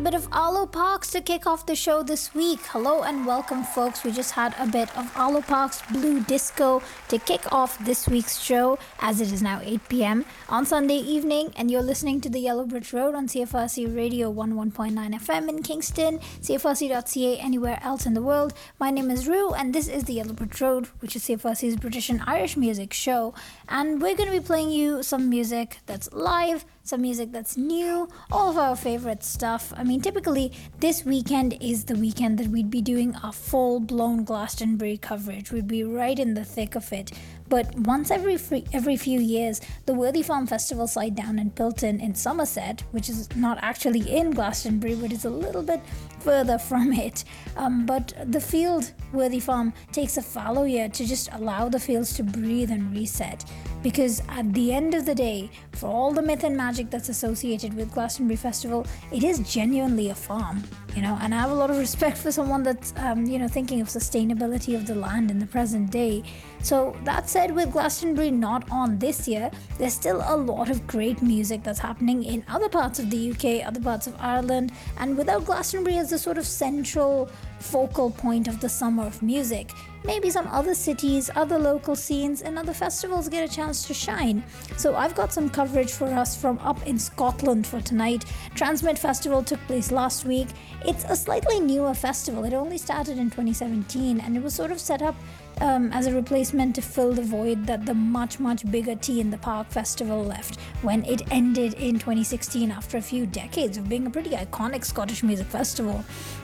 bit of Arlo Parks to kick off the show this week. Hello and welcome, folks. We just had a bit of Arlo Parks Blue Disco to kick off this week's show, as it is now 8 p.m. on Sunday evening, and you're listening to the Yellow Bridge Road on CFRC Radio 11.9 FM in Kingston, CFRC.ca anywhere else in the world. My name is Rue, and this is the Yellow Bridge Road, which is CFRC's British and Irish music show. And we're going to be playing you some music that's live, some music that's new, all of our favorite stuff. I mean, typically, this weekend is the weekend that we'd be doing our full-blown Glastonbury coverage. We'd be right in the thick of it. But once every few years, the Worthy Farm Festival site down in Pilton in Somerset, which is not actually in Glastonbury, but is a little bit further from it. But the field, Worthy Farm, takes a fallow year to just allow the fields to breathe and reset. Because at the end of the day, for all the myth and magic that's associated with Glastonbury Festival, it is genuinely a farm, and I have a lot of respect for someone that's, thinking of sustainability of the land in the present day. So that said, with Glastonbury not on this year, there's still a lot of great music that's happening in other parts of the UK, other parts of Ireland, and without Glastonbury as the sort of central focal point of the summer of music, maybe some other cities, other local scenes, and other festivals get a chance to shine. So I've got some coverage for us from up in Scotland for tonight. Transmit Festival took place last week. It's a slightly newer festival. It only started in 2017, and it was sort of set up as a replacement to fill the void that the much bigger Tea in the Park festival left when it ended in 2016 after a few decades of being a pretty iconic Scottish music festival.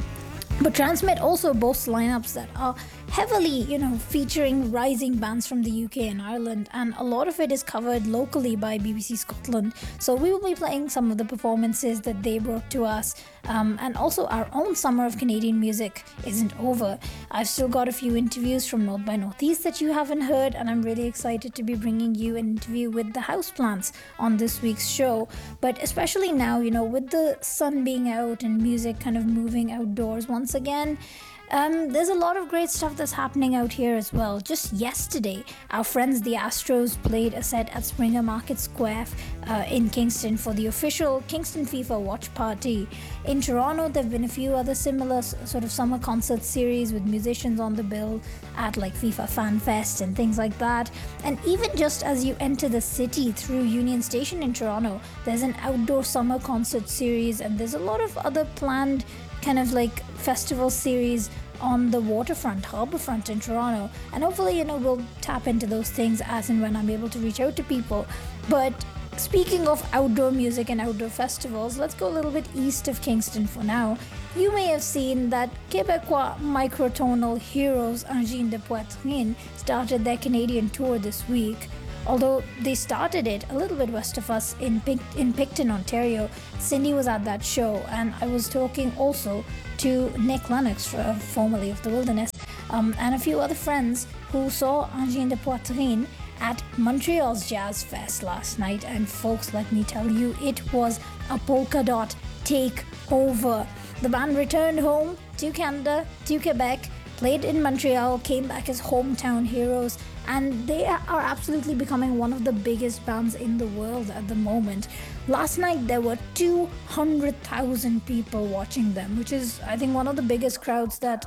But Transmit also boasts lineups that are heavily, featuring rising bands from the UK and Ireland, and a lot of it is covered locally by BBC Scotland. So we will be playing some of the performances that they brought to us, and also our own summer of Canadian music isn't over. I've still got a few interviews from North by Northeast that you haven't heard, and I'm really excited to be bringing you an interview with the Houseplants on this week's show. But especially now, with the sun being out and music kind of moving outdoors once again, there's a lot of great stuff that's happening out here as well. Just yesterday, our friends the Astros played a set at Springer Market Square in Kingston for the official Kingston FIFA watch party. In Toronto, there have been a few other similar sort of summer concert series with musicians on the bill at like FIFA Fan Fest and things like that. And even just as you enter the city through Union Station in Toronto, there's an outdoor summer concert series, and there's a lot of other planned kind of like festival series on the waterfront, harbourfront in Toronto. And hopefully, we'll tap into those things as and when I'm able to reach out to people. But speaking of outdoor music and outdoor festivals, let's go a little bit east of Kingston for now. You may have seen that Québécois microtonal heroes Angine de Poitrine started their Canadian tour this week. Although they started it a little bit west of us in Picton, Ontario. Cindy was at that show, and I was talking also to Nick Lennox, formerly of The Wilderness, and a few other friends who saw Angine de Poitrine at Montreal's Jazz Fest last night. And folks, let me tell you, it was a polka dot takeover. The band returned home to Canada, to Quebec, played in Montreal, came back as hometown heroes, and they are absolutely becoming one of the biggest bands in the world at the moment. Last night there were 200,000 people watching them, which is, I think, one of the biggest crowds that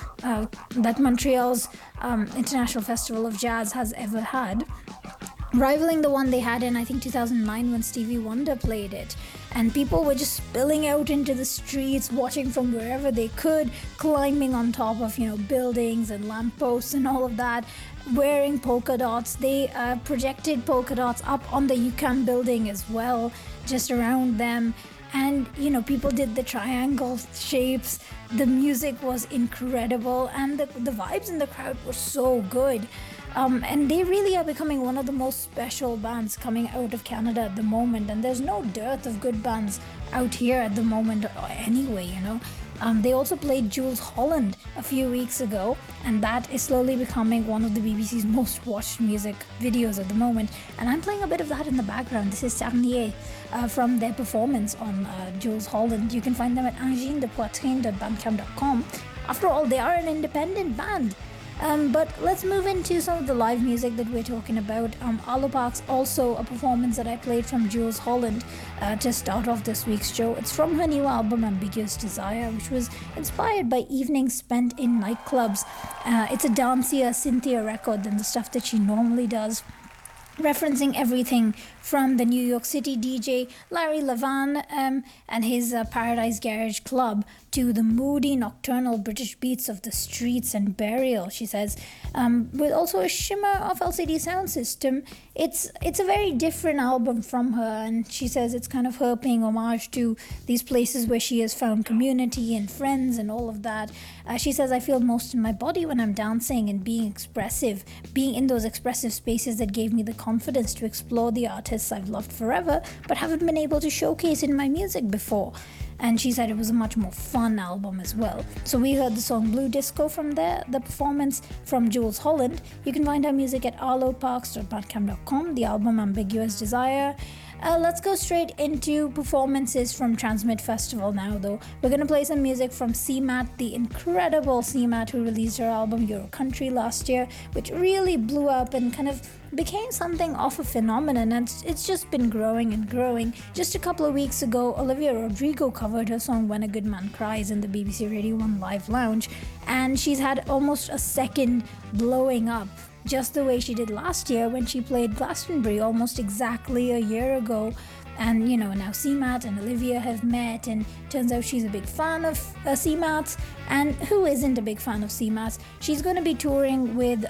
Montreal's International Festival of Jazz has ever had, rivaling the one they had in, I think, 2009 when Stevie Wonder played it. And people were just spilling out into the streets, watching from wherever they could, climbing on top of, buildings and lampposts and all of that, wearing polka dots. They projected polka dots up on the UQAM building as well, just around them. And, people did the triangle shapes. The music was incredible, and the vibes in the crowd were so good. And they really are becoming one of the most special bands coming out of Canada at the moment. And there's no dearth of good bands out here at the moment anyway, They also played Jools Holland a few weeks ago, and that is slowly becoming one of the BBC's most watched music videos at the moment. And I'm playing a bit of that in the background. This is Sarnier from their performance on Jools Holland. You can find them at anginedepoitrine.bandcamp.com. After all, they are an independent band. But let's move into some of the live music that we're talking about. Arlo Parks, also a performance that I played from Jules Holland to start off this week's show. It's from her new album Ambiguous Desire, which was inspired by evenings spent in nightclubs. It's a dancier, Cynthia record than the stuff that she normally does, referencing everything from the New York City DJ Larry Levan and his Paradise Garage Club to the moody nocturnal British beats of the streets and Burial, she says, with also a shimmer of LCD Sound System. It's a very different album from her, and she says it's kind of her paying homage to these places where she has found community and friends and all of that. She says, I feel most in my body when I'm dancing and being expressive, being in those expressive spaces that gave me the confidence to explore the artists I've loved forever but haven't been able to showcase in my music before. And she said it was a much more fun album as well. So we heard the song Blue Disco from there, the performance from Jules Holland. You can find her music at arloparks.bandcamp.com, the album Ambiguous Desire. Let's go straight into performances from Transmit Festival now, though. We're going to play some music from CMAT, the incredible CMAT, who released her album Euro Country last year, which really blew up and kind of became something of a phenomenon, and it's just been growing and growing. Just a couple of weeks ago, Olivia Rodrigo covered her song When a Good Man Cries in the BBC Radio 1 Live Lounge, and she's had almost a second blowing up, just the way she did last year when she played Glastonbury almost exactly a year ago. And now CMAT and Olivia have met, and turns out she's a big fan of CMAT. And who isn't a big fan of CMAT? She's going to be touring with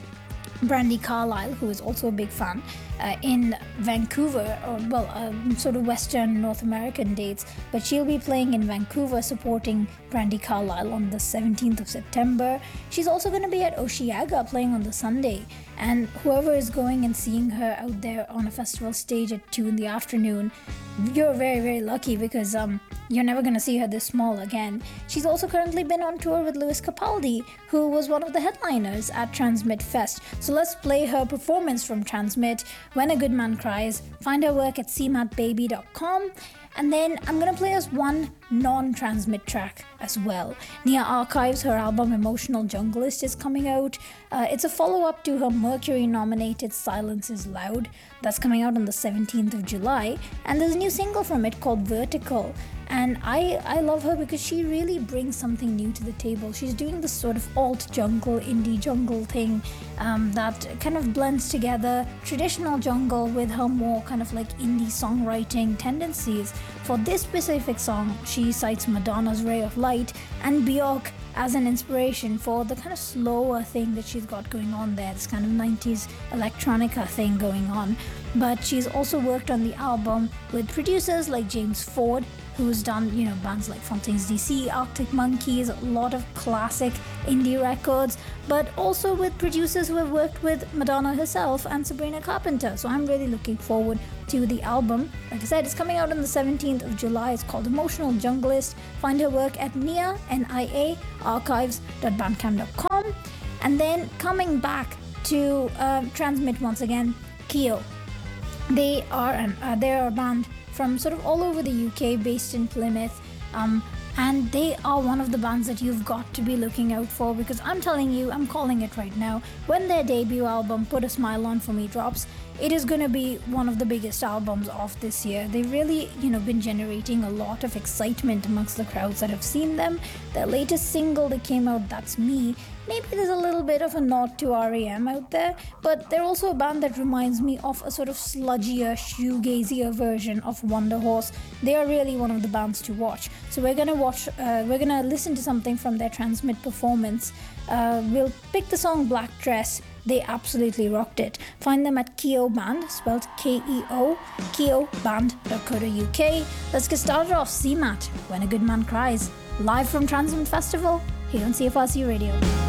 Brandi Carlile, who is also a big fan, in Vancouver, or sort of Western North American dates, but she'll be playing in Vancouver supporting Brandi Carlile on the 17th of September. She's also going to be at Osheaga playing on the Sunday, and whoever is going and seeing her out there on a festival stage at 2 in the afternoon, you're very, very lucky, because you're never going to see her this small again. She's also currently been on tour with Lewis Capaldi, who was one of the headliners at Transmit Fest. So let's play her performance from Transmit, When a Good Man Cries. Find her work at cmatbaby.com. And then I'm going to play us one non-Transmit track as well. Nia Archives, her album Emotional Junglist is coming out. It's a follow-up to her Mercury-nominated Silence is Loud. That's coming out on the 17th of July. And there's a new single from it called Vertical. And I love her because she really brings something new to the table. She's doing this sort of alt jungle, indie jungle thing that kind of blends together traditional jungle with her more kind of like indie songwriting tendencies. For this specific song, she cites Madonna's Ray of Light and Björk as an inspiration for the kind of slower thing that she's got going on there, this kind of 90s electronica thing going on. But she's also worked on the album with producers like James Ford, who's done, bands like Fontaines DC, Arctic Monkeys, a lot of classic indie records, but also with producers who have worked with Madonna herself and Sabrina Carpenter. So I'm really looking forward to the album. Like I said, it's coming out on the 17th of July. It's called Emotional Junglist. Find her work at Nia archives.bandcamp.com. And then coming back to Transmit once again, Keo. They're a band from sort of all over the UK, based in Plymouth, and they are one of the bands that you've got to be looking out for, because I'm telling you, I'm calling it right now, when their debut album Put a Smile On For Me drops, it is going to be one of the biggest albums of this year. They've really, been generating a lot of excitement amongst the crowds that have seen them. Their latest single that came out, That's Me, maybe there's a little bit of a nod to R.E.M. out there, but they're also a band that reminds me of a sort of sludgier, shoegazier version of Wonder Horse. They are really one of the bands to watch. So we're gonna listen to something from their Transmit performance. We'll pick the song Black Dress. They absolutely rocked it. Find them at Keo Band, spelled K-E-O, keoband.co.uk. Let's get started off. CMAT, When a Good Man Cries, live from Transmit Festival, here on CFRC Radio.